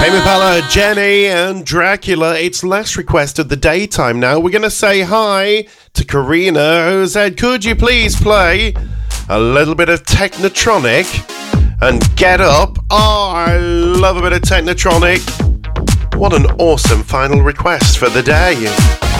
Tame Impala, Jenny and Dracula. It's last request of the daytime now. We're going to say hi to Karina, who said, could you please play a little bit of Technotronic and Get Up? Oh, I love a bit of Technotronic. What an awesome final request for the day.